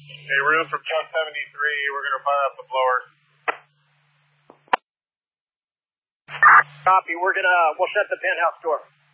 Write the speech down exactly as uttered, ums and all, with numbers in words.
Hey, room from Cal seventy-three. We're going to fire up the blower. Copy. We're going to, we'll shut the penthouse door.